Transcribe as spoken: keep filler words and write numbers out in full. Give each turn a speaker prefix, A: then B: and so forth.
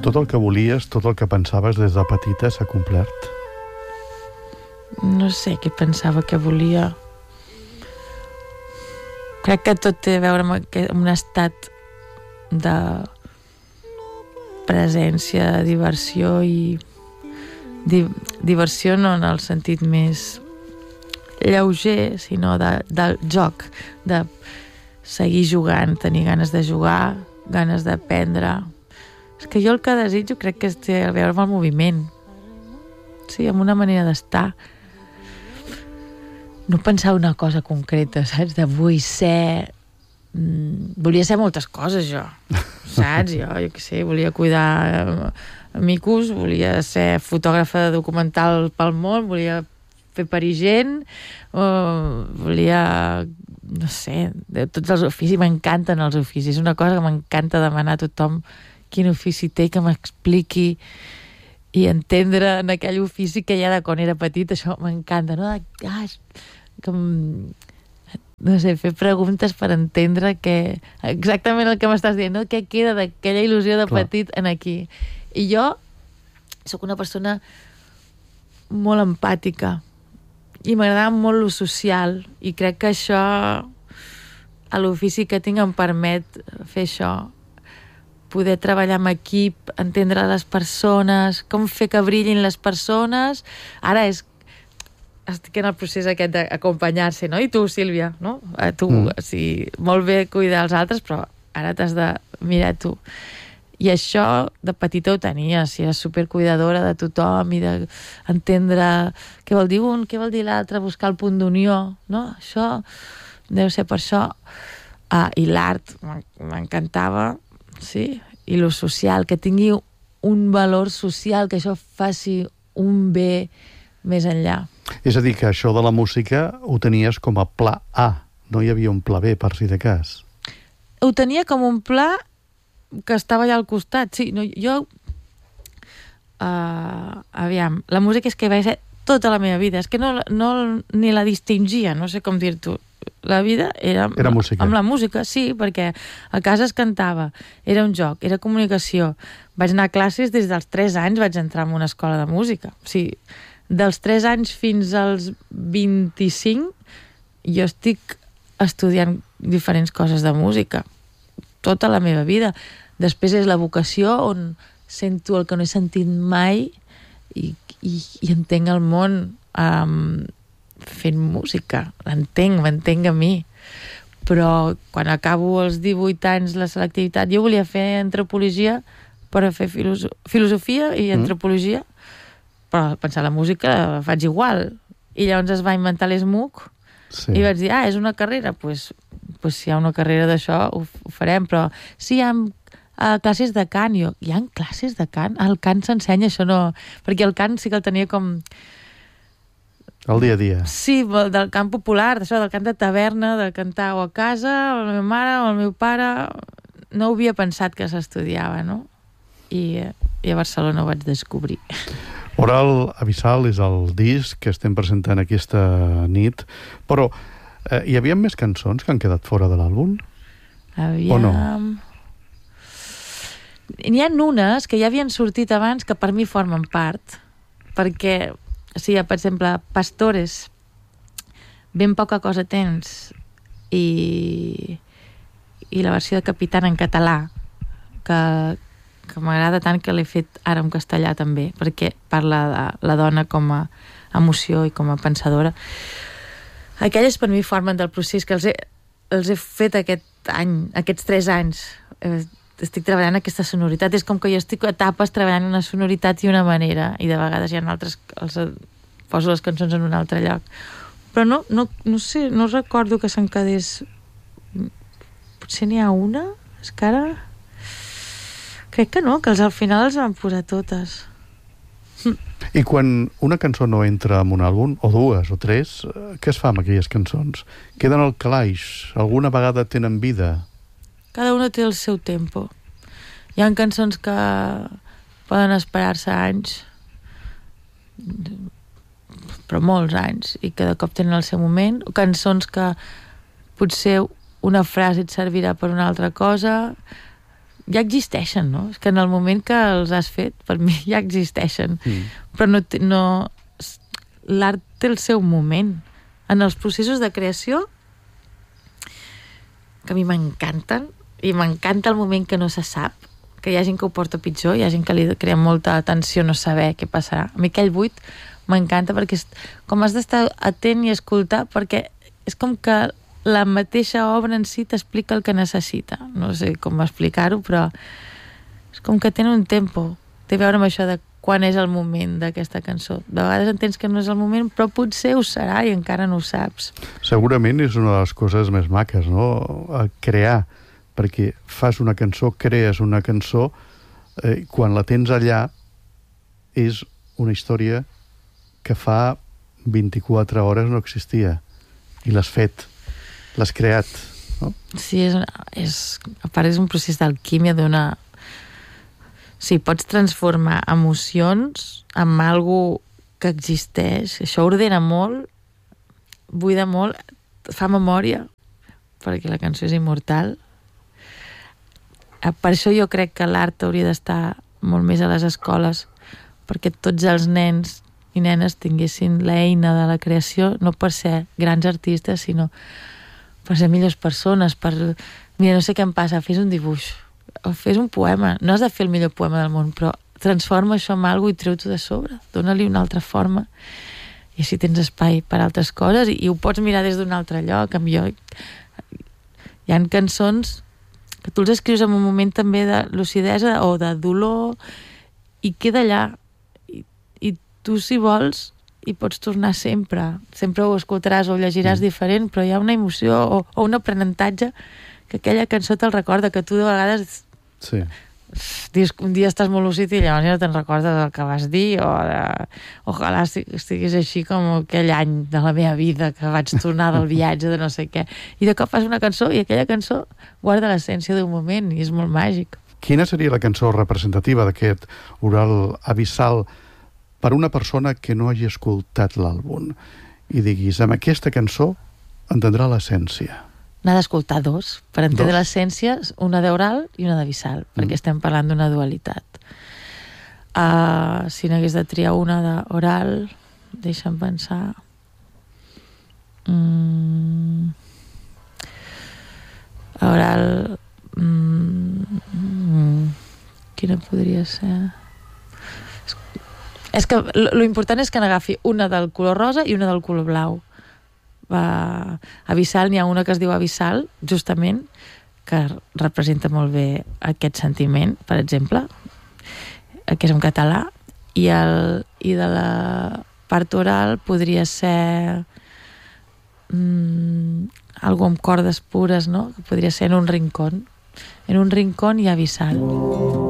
A: Tot el que volies, tot el que pensaves des de petita s'ha complert?
B: No sé què pensava que volia. Crec que tot té a veure amb, aquest, amb un estat de presència, de diversió i di, diversió no en el sentit més lleuger, sinó de, del joc, de seguir jugant, tenir ganes de jugar, ganes d'aprendre. És que jo el que desitjo crec que té a veure amb el moviment, sí, amb una manera d'estar. No pensar una cosa concreta, saps? De vull ser... Mm, volia ser moltes coses, jo. Saps? Jo, jo què sé, volia cuidar micos, volia ser fotògrafa documental pel món, volia fer parir gent, uh, volia... no sé, de tots els oficis, m'encanten els oficis. És una cosa que m'encanta demanar a tothom quin ofici té, que m'expliqui i entendre en aquell ofici que ja de quan era petit, això m'encanta, no? Ah, com, no sé, fer preguntes per entendre que, exactament el que m'estàs dient, no? Què queda d'aquella il·lusió de Clar. Petit en aquí. I jo sóc una persona molt empàtica i m'agrada molt lo social i crec que això, a l'ofici que tinc, em permet fer això, poder treballar amb equip, entendre les persones, com fer que brillin les persones. Ara és estic en el procés aquest d'acompanyar-se, no? I tu, Sílvia, no? Tu, mm. sí, molt bé cuidar els altres, però ara t'has de mirar tu. I això de petita ho tenia, si era supercuidadora de tothom i d'entendre què vol dir un, què vol dir l'altre, buscar el punt d'unió, no? Això deu ser per això. Ah, i l'art m'encantava, sí, i lo social, que tingui un valor social, que això faci un bé més enllà.
A: És a dir, que això de la música ho tenies com a pla A, no hi havia un pla B, per si de cas.
B: Ho tenia com un pla que estava allà al costat, sí. No, jo, uh, aviam, la música és que va ser tota la meva vida, és que no, no ni la distingia, no sé com dir-t'ho. La vida era,
A: era música.
B: Amb la música, sí, perquè a casa es cantava, era un joc, era comunicació. Vaig anar a classes des dels tres anys, vaig entrar en una escola de música. O sigui, dels tres anys fins als vint-i-cinc jo estic estudiant diferents coses de música tota la meva vida. Després és la vocació on sento el que no he sentit mai i, i, i entenc el món um, fent música, l'entenc, m'entenc a mi, però quan acabo els divuit anys la selectivitat, jo volia fer antropologia per a fer filoso- filosofia i mm. antropologia, però pensar la música la faig igual, i llavors es va inventar l'ESMUC sí. i vaig dir, ah, és una carrera, doncs pues, pues si hi ha una carrera d'això ho, ho farem, però si hi ha uh, classes de cant, jo, hi ha classes de cant? El cant s'ensenya, això no, perquè el cant sí que el tenia com
A: el dia a dia.
B: Sí, del cant popular, d'això, del cant de taverna, de cantar o a casa, o la meva mare, o el meu pare. No ho havia pensat que s'estudiava, no? I, i a Barcelona ho vaig descobrir.
A: Oral Abissal és el disc que estem presentant aquesta nit, però eh, hi havia més cançons que han quedat fora de l'àlbum?
B: Aviam...
A: O no?
B: N'hi ha unes que ja havien sortit abans que per mi formen part, perquè... Sí, per exemple, Pastores, ben poca cosa tens, i, i la versió de Capitana en català, que, que m'agrada tant que l'he fet ara en castellà també, perquè parla de la dona com a emoció i com a pensadora. Aquelles per mi formen del procés que els he, els he fet aquest any, aquests tres anys. Estic treballant aquesta sonoritat, és com que jo estic a etapes treballant una sonoritat i una manera, i de vegades hi ha altres, els, poso les cançons en un altre lloc, però no, no, no sé, no recordo que se'n quedés, potser n'hi ha una, és que ara crec que no, que els, al final els van posar totes.
A: I quan una cançó no entra en un àlbum, o dues o tres, què es fa amb aquelles cançons? Queden al calaix? Alguna vegada tenen vida?
B: Cada una té el seu tempo. Hi ha cançons que poden esperar-se anys, però molts anys, i cada cop tenen el seu moment. Cançons que potser una frase et servirà per una altra cosa. ja existeixen, no? És que en el moment que els has fet, per mi ja existeixen. Mm. Però no, no, l'art té el seu moment. En els processos de creació, que a mi m'encanten, i m'encanta el moment que no se sap, que hi ha gent que ho porta pitjor, hi ha gent que li crea molta atenció no saber què passarà. A mi aquell buit m'encanta perquè és, com has d'estar atent i escoltar, perquè és com que la mateixa obra en si t'explica el que necessita. No sé com explicar-ho, però és com que tenen un tempo. Té a veure amb això de quan és el moment d'aquesta cançó. De vegades entens que no és el moment, però potser ho serà i encara no ho saps.
A: Segurament és una de les coses més maques, no? El crear, perquè fas una cançó, crees una cançó, eh, quan la tens allà és una història que fa vint-i-quatre hores no existia i l'has fet. L'has creat, no?
B: Sí, és, una, és, a part és un procés d'alquímia d'una... Sí, pots transformar emocions en algo que existeix. Això ordena molt, buida molt, fa memòria, perquè la cançó és immortal. Per això jo crec que l'art hauria d'estar molt més a les escoles, perquè tots els nens i nenes tinguessin l'eina de la creació, no per ser grans artistes, sinó per ser millors persones, per... Mira, no sé què em passa, fes un dibuix, o fes un poema. No has de fer el millor poema del món, però transforma això en alguna cosa i treu-t'ho de sobre. Dóna-li una altra forma. I així tens espai per altres coses i, i ho pots mirar des d'un altre lloc. Amb jo... Hi ha cançons que tu els escrius en un moment també de lucidesa o de dolor i queda allà. I, i tu, si vols, i pots tornar sempre. Sempre ho escoltaràs o ho llegiràs mm. diferent, però hi ha una emoció o, o un aprenentatge que aquella cançó te'l recorda, que tu de vegades
A: sí.
B: dius que un dia estàs molt lúcid i llavors ja no te'n recordes del que vas dir, o de... ojalà estigués així com aquell any de la meva vida que vaig tornar del viatge de no sé què, i de cop fas una cançó i aquella cançó guarda l'essència d'un moment i és molt màgic.
A: Quina seria la cançó representativa d'aquest oral abissal per una persona que no hagi escoltat l'àlbum i diguis, amb aquesta cançó entendrà l'essència?
B: N'ha d'escoltar dos, per entendre l'essència, una d'oral i una d'abissal, mm. perquè estem parlant d'una dualitat. Uh, si n'hagués de triar una d'oral, deixa'm pensar... Mm. Oral... Mm. Mm. Quina podria ser... És que l'important és que n'agafi una del color rosa i una del color blau. Va, abissal, n'hi ha una que es diu Abissal, justament, que representa molt bé aquest sentiment, per exemple, que és en català, i, el, i de la part oral podria ser mm, algo amb cordes pures, no? Que podria ser En un rincón. En un rincón i Abissal.